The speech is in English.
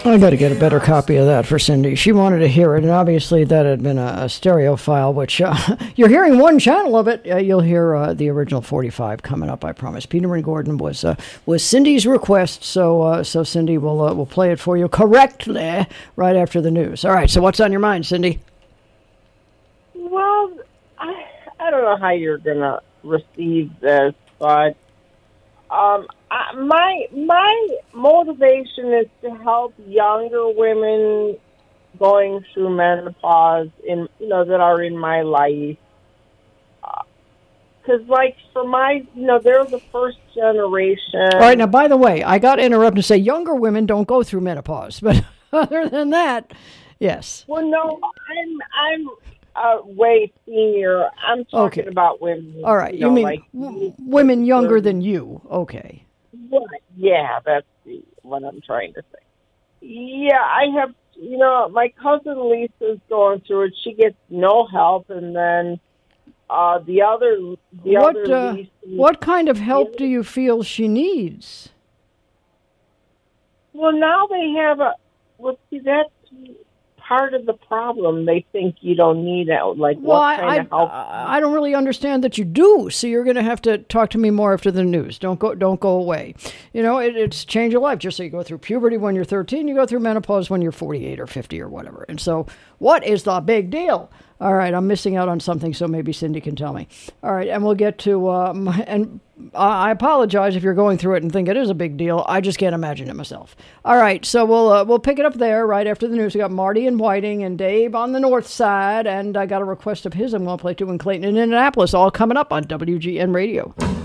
I got to get a better copy of that for Cindy. She wanted to hear it, and obviously that had been a stereo file, which you're hearing one channel of it. You'll hear the original 45 coming up, I promise. Peter and Gordon was Cindy's request, so Cindy will play it for you correctly right after the news. All right, so what's on your mind, Cindy? Well, I don't know how you're going to receive this, but my motivation is to help younger women going through menopause that are in my life. Because, for they're the first generation. All right, now, by the way, I got to interrupt and say younger women don't go through menopause. But other than that, yes. Well, no, I'm way senior. I'm talking about women. All right, you mean women younger than you. Okay. Yeah, that's what I'm trying to say. Yeah, I have, my cousin Lisa's going through it. She gets no help, and then the other Lisa, what kind of help do you feel she needs? Well, now they have that's part of the problem. They think you don't need it. What kind of help? I don't really understand that you do. So you're going to have to talk to me more after the news. Don't go away. It's change your life. Just so you go through puberty when you're 13, you go through menopause when you're 48 or 50 or whatever. And so, what is the big deal? All right, I'm missing out on something, so maybe Cindy can tell me. All right, and we'll get to, and I apologize if you're going through it and think it is a big deal. I just can't imagine it myself. All right, so we'll pick it up there right after the news. We got Marty in Whiting and Dave on the north side, and I got a request of his I'm going to play too in Clayton and Indianapolis, all coming up on WGN Radio.